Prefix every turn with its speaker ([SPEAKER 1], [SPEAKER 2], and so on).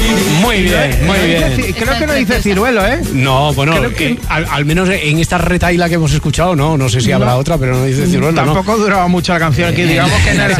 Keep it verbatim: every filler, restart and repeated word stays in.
[SPEAKER 1] Muy bien, muy bien.
[SPEAKER 2] Dice, creo que no dice ciruelo, ¿eh?
[SPEAKER 1] No, bueno,
[SPEAKER 2] Creo que-
[SPEAKER 1] eh, al, al menos en esta retaila que hemos escuchado, no, no sé si habrá
[SPEAKER 2] No.
[SPEAKER 1] otra, pero no dice ciruelo, ¿no?
[SPEAKER 2] Tampoco duraba mucho la canción, que digamos que en el